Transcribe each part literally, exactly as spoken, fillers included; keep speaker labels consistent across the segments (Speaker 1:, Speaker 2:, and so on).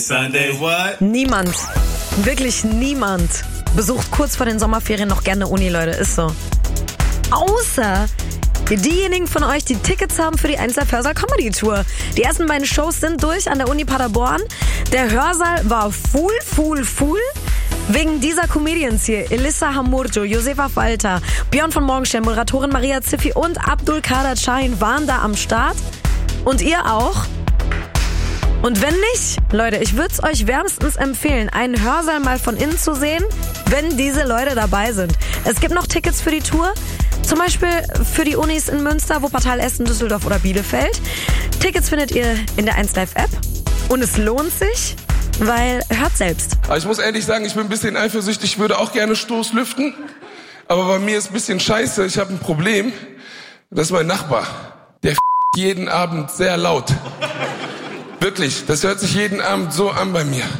Speaker 1: Sunday what?
Speaker 2: Niemand, wirklich niemand besucht kurz vor den Sommerferien noch gerne Uni, Leute, ist so. Außer diejenigen von euch, die Tickets haben für die eins Live Hörsaal Comedy Tour. Die ersten beiden Shows sind durch an der Uni Paderborn. Der Hörsaal war full, full, full. Wegen dieser Comedians hier, Elissa Hamurjo, Josefa Walter, Björn von Morgenstern, Moderatorin Maria Ziffi und Abdul Kader Chahin waren da am Start. Und ihr auch. Und wenn nicht, Leute, ich würde es euch wärmstens empfehlen, einen Hörsaal mal von innen zu sehen, wenn diese Leute dabei sind. Es gibt noch Tickets für die Tour, zum Beispiel für die Unis in Münster, Wuppertal, Essen, Düsseldorf oder Bielefeld. Tickets findet ihr in der eins Live App und es lohnt sich, weil hört selbst.
Speaker 3: Aber ich muss ehrlich sagen, ich bin ein bisschen eifersüchtig, ich würde auch gerne Stoß lüften, aber bei mir ist ein bisschen scheiße, ich habe ein Problem, das ist mein Nachbar, der jeden Abend sehr laut. Wirklich, das hört sich jeden Abend so an bei mir.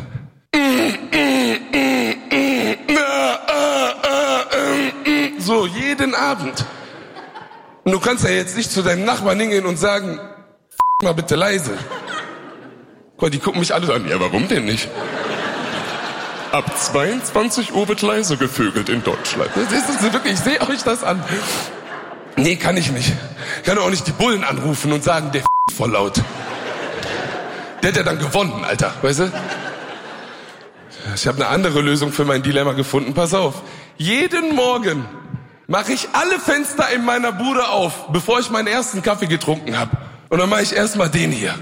Speaker 3: So, jeden Abend. Und du kannst ja jetzt nicht zu deinem Nachbarn hingehen und sagen, mal bitte leise. Die gucken mich alle an, ja, warum denn nicht? Ab zweiundzwanzig Uhr wird leise gevögelt in Deutschland. Das ist wirklich, ich sehe euch das an. Nee, kann ich nicht. Ich kann auch nicht die Bullen anrufen und sagen, der voll laut. Der hat ja dann gewonnen, Alter, weißt du? Ich habe eine andere Lösung für mein Dilemma gefunden. Pass auf. Jeden Morgen mache ich alle Fenster in meiner Bude auf, bevor ich meinen ersten Kaffee getrunken habe. Und dann mache ich erstmal den hier.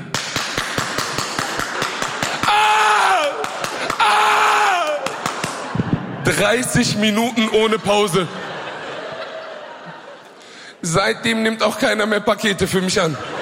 Speaker 3: Ah! Ah! dreißig Minuten ohne Pause. Seitdem nimmt auch keiner mehr Pakete für mich an.